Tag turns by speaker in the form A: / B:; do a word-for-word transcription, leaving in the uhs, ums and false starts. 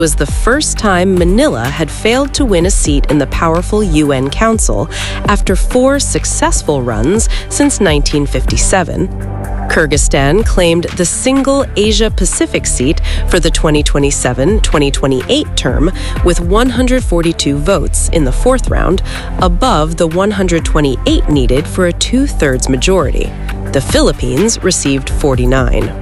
A: was the first time Manila had failed to win a seat in the powerful U N Council after four successful runs since nineteen fifty-seven. Kyrgyzstan claimed the single Asia-Pacific seat for the twenty twenty-seven twenty twenty-eight term with one hundred forty-two votes in the fourth round, above the one hundred twenty-eight needed for a two-thirds majority. The Philippines received forty-nine.